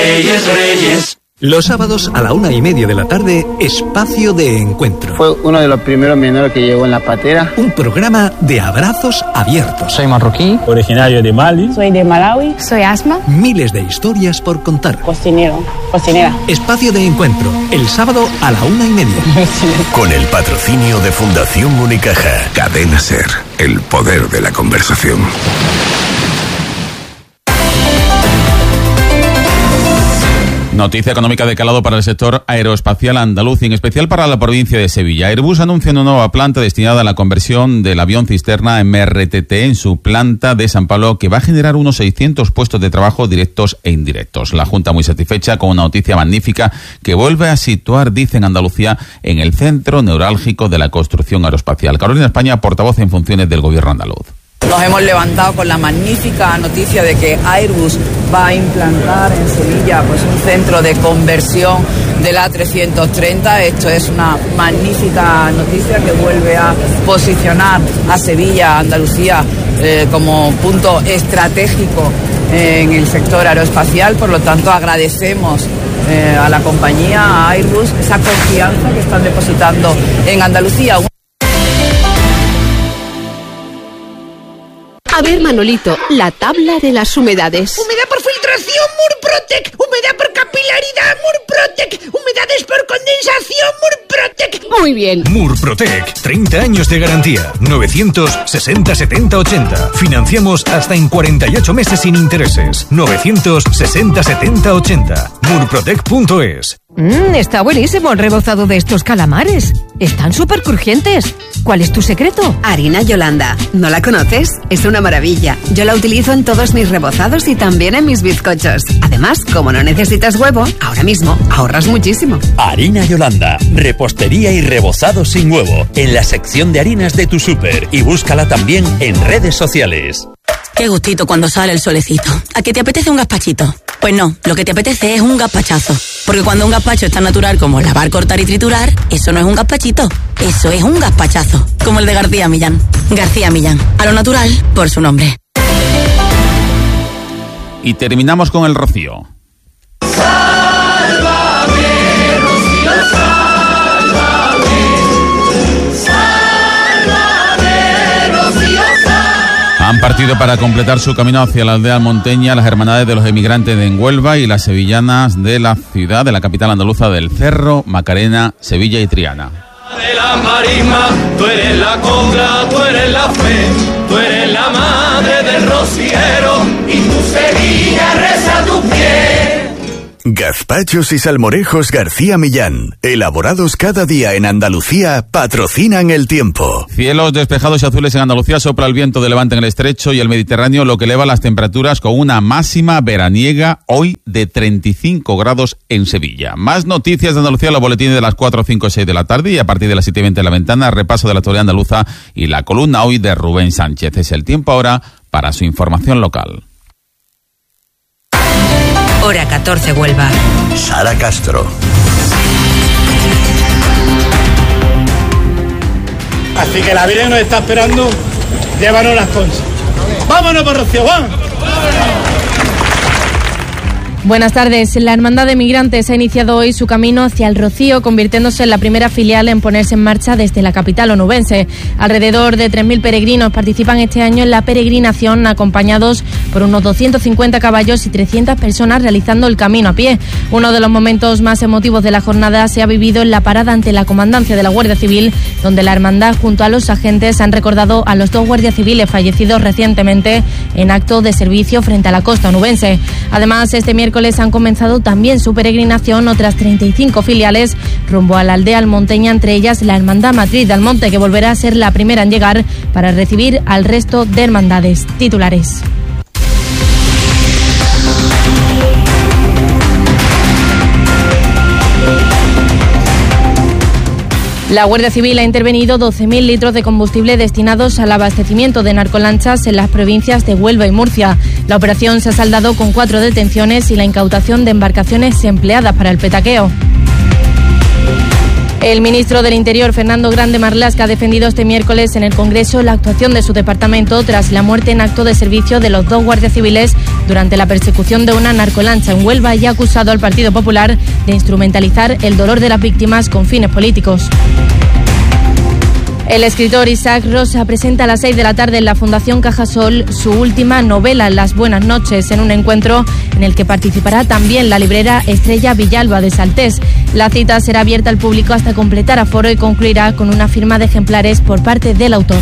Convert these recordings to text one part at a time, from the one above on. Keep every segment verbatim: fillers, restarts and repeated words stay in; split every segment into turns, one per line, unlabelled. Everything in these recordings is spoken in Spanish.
Reyes, Reyes.
Los sábados a la una y media de la tarde, Espacio de Encuentro.
Fue uno de los primeros menores que llegó en la patera.
Un programa de abrazos abiertos.
Soy marroquí, originario de Mali.
Soy de Malawi. Soy Asma.
Miles de historias por contar.
Cocinero, cocinera.
Espacio de Encuentro, el sábado a la una y media.
Con el patrocinio de Fundación Unicaja. Cadena Ser, el poder de la conversación.
Noticia económica de calado para el sector aeroespacial andaluz y en especial para la provincia de Sevilla. Airbus anuncia una nueva planta destinada a la conversión del avión cisterna M R T T en su planta de San Pablo, que va a generar unos seiscientos puestos de trabajo directos e indirectos. La Junta muy satisfecha con una noticia magnífica que vuelve a situar, dicen Andalucía, en el centro neurálgico de la construcción aeroespacial. Carolina España, portavoz en funciones del gobierno andaluz.
Nos hemos levantado con la magnífica noticia de que Airbus va a implantar en Sevilla pues un centro de conversión del A trescientos treinta. Esto es una magnífica noticia que vuelve a posicionar a Sevilla, Andalucía, eh, como punto estratégico eh, en el sector aeroespacial. Por lo tanto, agradecemos eh, a la compañía, a Airbus, esa confianza que están depositando en Andalucía.
A ver, Manolito, la tabla de las humedades.
Humedad por filtración, Murprotec. Humedad por capilaridad, Murprotec. Humedades por condensación, Murprotec.
Muy bien.
Murprotec, treinta años de garantía. novecientos sesenta setenta ochenta. Financiamos hasta en cuarenta y ocho meses sin intereses. novecientos sesenta setenta ochenta. Murprotec punto es.
Mmm, está buenísimo el rebozado de estos calamares. Están súper crujientes. ¿Cuál es tu secreto?
Harina Yolanda. ¿No la conoces? Es una maravilla. Yo la utilizo en todos mis rebozados y también en mis bizcochos. Además, como no necesitas huevo, ahora mismo ahorras muchísimo.
Harina Yolanda. Repostería y rebozado sin huevo. En la sección de harinas de tu súper. Y búscala también en redes sociales.
Qué gustito cuando sale el solecito. ¿A qué te apetece un gazpachito? Pues no, lo que te apetece es un gazpachazo. Porque cuando un gazpacho es tan natural como lavar, cortar y triturar, eso no es un gazpachito, eso es un gazpachazo. Como el de García Millán. García Millán, a lo natural, por su nombre.
Y terminamos con el rocío. Han partido para completar su camino hacia la aldea almonteña las hermandades de los emigrantes de Huelva y las sevillanas de la ciudad, de la capital andaluza del Cerro, Macarena, Sevilla y Triana.
De la marisma, tú eres la cobra, tú eres la fe, tú eres la madre del rociero y tu Sevilla reza a tus pies.
Gazpachos y salmorejos García Millán, elaborados cada día en Andalucía, patrocinan el tiempo.
Cielos despejados y azules en Andalucía, sopla el viento de levante en el estrecho y el Mediterráneo, lo que eleva las temperaturas con una máxima veraniega hoy de treinta y cinco grados en Sevilla. Más noticias de Andalucía, los boletines de las cuatro, cinco y seis de la tarde y a partir de las siete y veinte de la ventana, repaso de la actualidad andaluza y la columna hoy de Rubén Sánchez. Es el tiempo ahora para su información local.
Hora catorce Huelva.
Sara Castro.
Así que la Virgen nos está esperando. Llévanos las conchas. ¡Vámonos por Rocío, Juan!
Buenas tardes. La Hermandad de Migrantes ha iniciado hoy su camino hacia el Rocío, convirtiéndose en la primera filial en ponerse en marcha desde la capital onubense. Alrededor de tres mil peregrinos participan este año en la peregrinación, acompañados por unos doscientos cincuenta caballos y trescientas personas realizando el camino a pie. Uno de los momentos más emotivos de la jornada se ha vivido en la parada ante la comandancia de la Guardia Civil, donde la hermandad junto a los agentes han recordado a los dos guardias civiles fallecidos recientemente en acto de servicio frente a la costa onubense. Además, este miércoles han comenzado también su peregrinación otras treinta y cinco filiales rumbo a la aldea almonteña, entre ellas la Hermandad Matriz de Almonte, que volverá a ser la primera en llegar para recibir al resto de hermandades. Titulares. La Guardia Civil ha intervenido doce mil litros de combustible destinados al abastecimiento de narcolanchas en las provincias de Huelva y Murcia. La operación se ha saldado con cuatro detenciones y la incautación de embarcaciones empleadas para el petaqueo. El ministro del Interior, Fernando Grande Marlaska, ha defendido este miércoles en el Congreso la actuación de su departamento tras la muerte en acto de servicio de los dos guardias civiles durante la persecución de una narcolancha en Huelva y ha acusado al Partido Popular de instrumentalizar el dolor de las víctimas con fines políticos. El escritor Isaac Rosa presenta a las seis de la tarde en la Fundación Cajasol su última novela, Las buenas noches, en un encuentro en el que participará también la librera Estrella Villalba de Saltés. La cita será abierta al público hasta completar aforo y concluirá con una firma de ejemplares por parte del autor.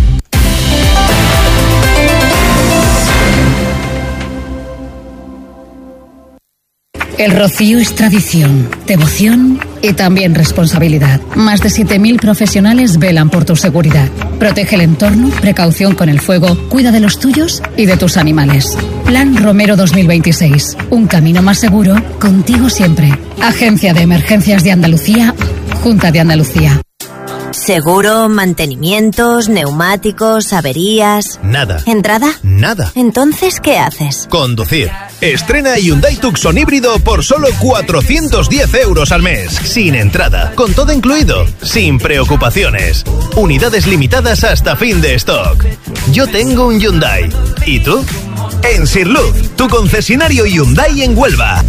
El rocío es tradición, devoción y también responsabilidad. Más de siete mil profesionales velan por tu seguridad. Protege el entorno, precaución con el fuego, cuida de los tuyos y de tus animales. Plan Romero dos mil veintiséis. Un camino más seguro, contigo siempre. Agencia de Emergencias de Andalucía, Junta de Andalucía.
Seguro, mantenimientos, neumáticos, averías...
Nada.
¿Entrada?
Nada.
Entonces, ¿qué haces?
Conducir. Estrena Hyundai Tucson híbrido por solo cuatrocientos diez euros al mes. Sin entrada. Con todo incluido. Sin preocupaciones. Unidades limitadas hasta fin de stock. Yo tengo un Hyundai. ¿Y tú? En Sirluz, tu concesionario Hyundai en Huelva.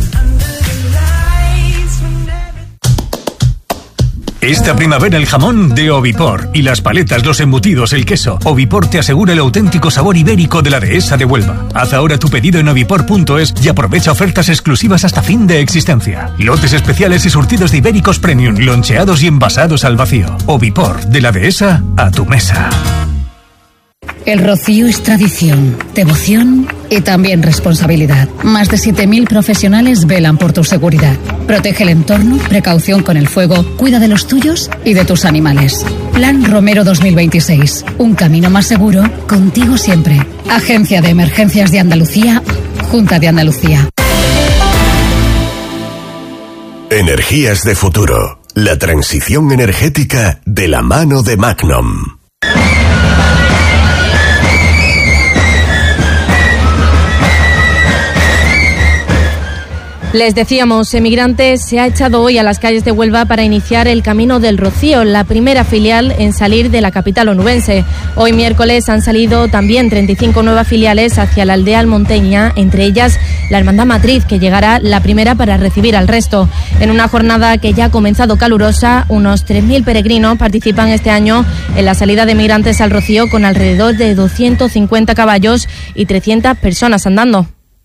Esta primavera el jamón de Ovipor y las paletas, los embutidos, el queso. Ovipor te asegura el auténtico sabor ibérico de la dehesa de Huelva. Haz ahora tu pedido en ovipor punto es y aprovecha ofertas exclusivas hasta fin de existencia. Lotes especiales y surtidos de ibéricos premium, loncheados y envasados al vacío. Ovipor, de la dehesa a tu mesa.
El rocío es tradición, devoción y también responsabilidad. Más de siete mil profesionales velan por tu seguridad. Protege el entorno, precaución con el fuego, cuida de los tuyos y de tus animales. Plan Romero dos mil veintiséis. Un camino más seguro, contigo siempre. Agencia de Emergencias de Andalucía, Junta de Andalucía.
Energías de futuro. La transición energética de la mano de Magnum.
Les decíamos, Emigrantes se ha echado hoy a las calles de Huelva para iniciar el Camino del Rocío, la primera filial en salir de la capital onubense. Hoy miércoles han salido también treinta y cinco nuevas filiales hacia la aldea almonteña, entre ellas la Hermandad Matriz, que llegará la primera para recibir al resto. En una jornada que ya ha comenzado calurosa, unos tres mil peregrinos participan este año en la salida de Emigrantes al Rocío con alrededor de doscientos cincuenta caballos y trescientas personas andando.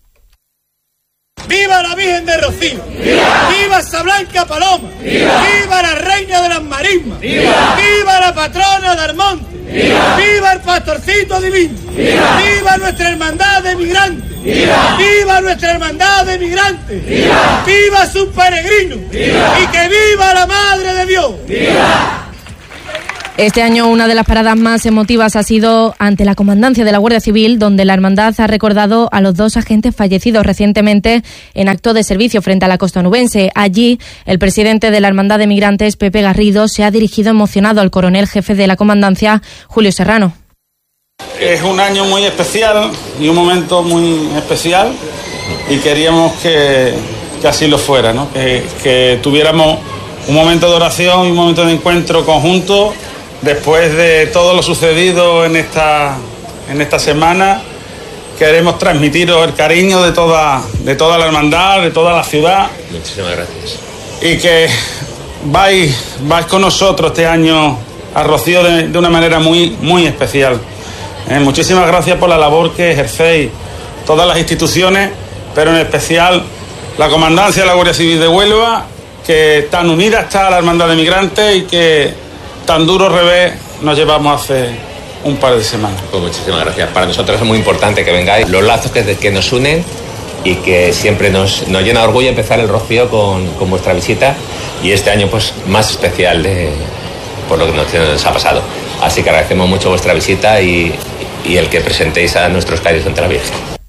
¡Viva la Virgen de Rocío! ¡Viva! ¡Viva Sa Blanca Paloma! ¡Viva! ¡Viva la Reina de las Marismas! ¡Viva! ¡Viva la patrona de Almonte! ¡Viva! ¡Viva el Pastorcito Divino! ¡Viva! ¡Viva nuestra hermandad de migrantes! ¡Viva! ¡Viva nuestra hermandad de migrantes! ¡Viva! ¡Viva sus peregrinos! ¡Viva! ¡Y que viva la Madre de Dios! ¡Viva!
Este año una de las paradas más emotivas ha sido ante la Comandancia de la Guardia Civil, donde la hermandad ha recordado a los dos agentes fallecidos recientemente en acto de servicio frente a la costa onubense. Allí, el presidente de la Hermandad de Migrantes, Pepe Garrido, se ha dirigido emocionado al coronel jefe de la Comandancia, Julio Serrano.
Es un año muy especial y un momento muy especial y queríamos que, que así lo fuera, ¿no? Que, que tuviéramos un momento de oración y un momento de encuentro conjunto. Después de todo lo sucedido en esta, en esta semana, queremos transmitiros el cariño de toda, de toda la hermandad, de toda la ciudad.
Muchísimas gracias.
Y que vais, vais con nosotros este año a Rocío de, de una manera muy, muy especial. Eh, muchísimas gracias por la labor que ejercéis todas las instituciones, pero en especial la Comandancia de la Guardia Civil de Huelva, que tan unida está a la Hermandad de Migrantes y que tan duro revés nos llevamos hace un par de semanas.
Pues muchísimas gracias. Para nosotros es muy importante que vengáis, los lazos que, que nos unen y que siempre nos, nos llena de orgullo empezar el Rocío con, con vuestra visita y este año pues más especial de, por lo que nos, nos ha pasado. Así que agradecemos mucho vuestra visita y, y el que presentéis a nuestros calles ante la Virgen.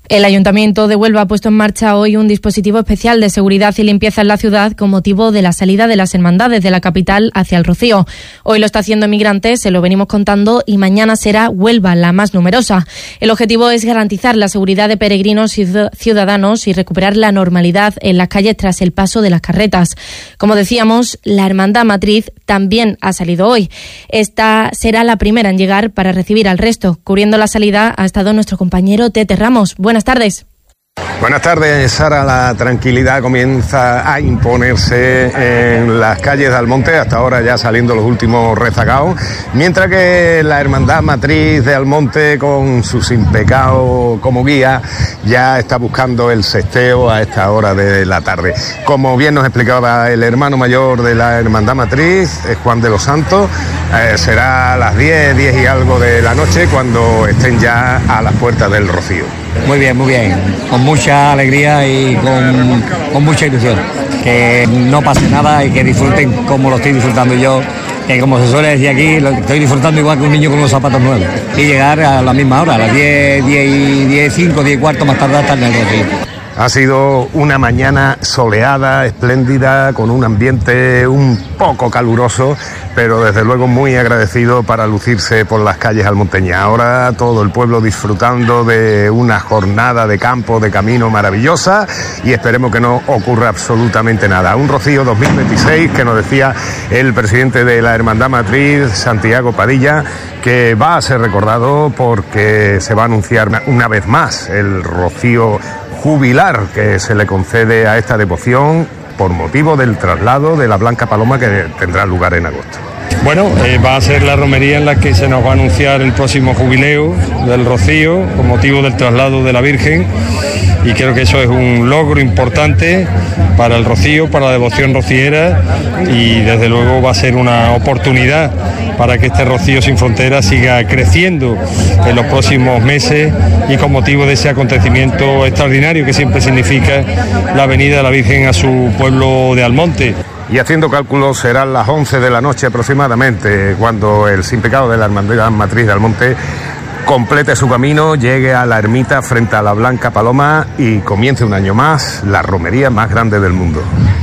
El Ayuntamiento de Huelva ha puesto en marcha hoy un dispositivo especial de seguridad y limpieza en la ciudad con motivo de la salida de las hermandades de la capital hacia el Rocío. Hoy lo está haciendo Migrantes, se lo venimos contando, y mañana será Huelva la más numerosa. El objetivo es garantizar la seguridad de peregrinos y ciudadanos y recuperar la normalidad en las calles tras el paso de las carretas. Como decíamos, la Hermandad Matriz también ha salido hoy. Esta será la primera en llegar para recibir al resto. Cubriendo la salida ha estado nuestro compañero Tete Ramos. Buenas tardes.
Buenas tardes, Sara. La tranquilidad comienza a imponerse en las calles de Almonte, hasta ahora ya saliendo los últimos rezagados, mientras que la Hermandad Matriz de Almonte, con su Sin Pecado como guía, ya está buscando el sesteo a esta hora de la tarde. Como bien nos explicaba el hermano mayor de la Hermandad Matriz, Juan de los Santos, eh, será a las diez, diez y algo de la noche cuando estén ya a las puertas del Rocío.
Muy bien, muy bien, con mucha alegría y con, con mucha ilusión. Que no pase nada y que disfruten como lo estoy disfrutando yo, que como se suele decir aquí, lo estoy disfrutando igual que un niño con unos zapatos nuevos. Y llegar a la misma hora, a las diez, diez y diez, cinco, diez y cuarto más tarde estar en el Rocío.
Ha sido una mañana soleada, espléndida, con un ambiente un poco caluroso, pero desde luego muy agradecido para lucirse por las calles almonteñas. Ahora todo el pueblo disfrutando de una jornada de campo, de camino maravillosa, y esperemos que no ocurra absolutamente nada. Un Rocío dos mil veintiséis que nos decía el presidente de la Hermandad Matriz, Santiago Padilla, que va a ser recordado porque se va a anunciar una vez más el Rocío jubilar que se le concede a esta devoción por motivo del traslado de la Blanca Paloma, que tendrá lugar en agosto.
Bueno, eh, va a ser la romería en la que se nos va a anunciar el próximo jubileo del Rocío con motivo del traslado de la Virgen, y creo que eso es un logro importante para el Rocío, para la devoción rociera, y desde luego va a ser una oportunidad para que este Rocío sin Fronteras siga creciendo en los próximos meses, y con motivo de ese acontecimiento extraordinario que siempre significa la venida de la Virgen a su pueblo de Almonte.
Y haciendo cálculos, serán las once de la noche aproximadamente cuando el Sin Pecado de la Hermandad Matriz de Almonte complete su camino, llegue a la ermita frente a la Blanca Paloma y comience un año más la romería más grande del mundo.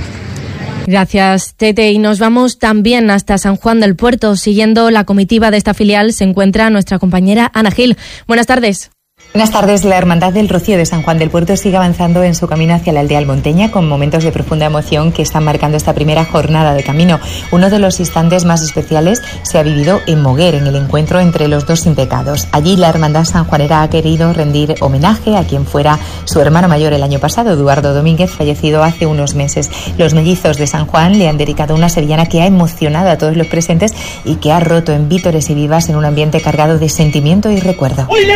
Gracias, Tete. Y nos vamos también hasta San Juan del Puerto. Siguiendo la comitiva de esta filial se encuentra nuestra compañera Ana Gil. Buenas tardes.
Buenas tardes. La Hermandad del Rocío de San Juan del Puerto sigue avanzando en su camino hacia la aldea almonteña, con momentos de profunda emoción que están marcando esta primera jornada de camino. Uno de los instantes más especiales se ha vivido en Moguer, en el encuentro entre los dos sin pecados. Allí la Hermandad sanjuanera ha querido rendir homenaje a quien fuera su hermano mayor el año pasado, Eduardo Domínguez, fallecido hace unos meses. Los mellizos de San Juan le han dedicado una sevillana que ha emocionado a todos los presentes y que ha roto en vítores y vivas en un ambiente cargado de sentimiento y recuerdo.